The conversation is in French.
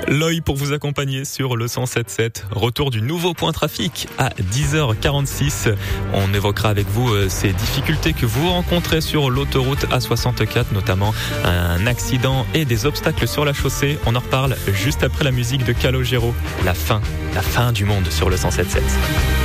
Loï pour vous accompagner sur le 107.7. Retour du nouveau point trafic à 10h46. On évoquera avec vous ces difficultés que vous rencontrez sur l'autoroute A64, notamment un accident et des obstacles sur la chaussée. On en reparle juste après la musique de Calogero. La fin du monde sur le 107.7.